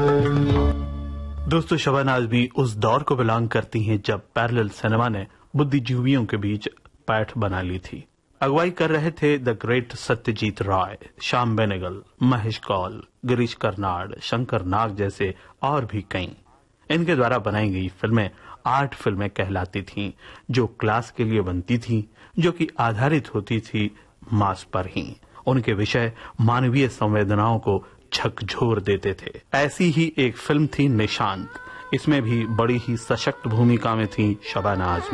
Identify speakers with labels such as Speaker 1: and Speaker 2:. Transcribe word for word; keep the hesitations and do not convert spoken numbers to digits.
Speaker 1: दोस्तों, शबाना आजमी उस दौर को बिलोंग करती हैं जब पैरेलल सिनेमा ने बुद्धिजीवियों के बीच पैठ बना ली थी। अगुवाई कर रहे थे द ग्रेट सत्यजीत राय, श्याम बेनेगल, महेश कौल, गिरीश कर्नाड, शंकर नाग जैसे और भी कई। इनके द्वारा बनाई गई फिल्में आर्ट फिल्में कहलाती थीं, जो क्लास के लिए बनती थीं, जो कि आधारित होती थी मास पर ही। उनके विषय मानवीय संवेदनाओं को झकझोर देते थे। ऐसी ही एक फिल्म थी निशांत। इसमें भी बड़ी ही सशक्त भूमिका में थी शबाना आजमी।